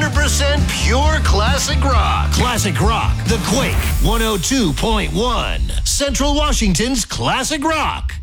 100% pure classic rock. Classic rock. The Quake 102.1. Central Washington's classic rock.